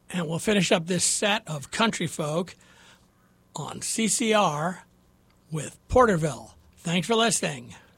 And we'll finish up this set of country folk on CCR with Porterville. Thanks for listening.